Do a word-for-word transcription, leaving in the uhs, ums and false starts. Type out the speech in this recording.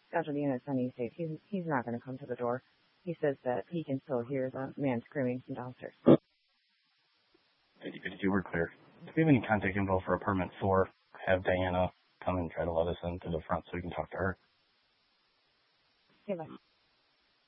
scheduled the unit Sunny State. He's he's not going to come to the door. He says that he can still hear the man screaming from downstairs. fifty fifty-two, we're clear. Do we have any contact info for apartment four? Have Diana come and try to let us into the front so we can talk to her. Okay, bye.